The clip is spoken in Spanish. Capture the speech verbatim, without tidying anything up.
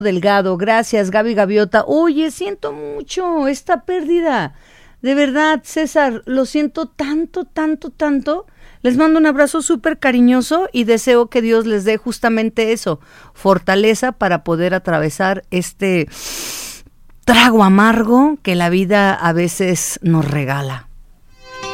Delgado, gracias Gaby Gaviota. Oye, siento mucho esta pérdida. De verdad, César, lo siento tanto, tanto, tanto. Les mando un abrazo súper cariñoso y deseo que Dios les dé justamente eso, fortaleza para poder atravesar este trago amargo que la vida a veces nos regala.